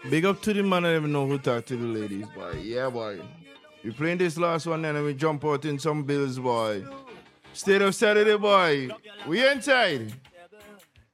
Big up to the man I never know who talk to the ladies, boy. Yeah, boy. We playing this last one then and we jump out in some bills, boy. State of Saturday, boy. We inside.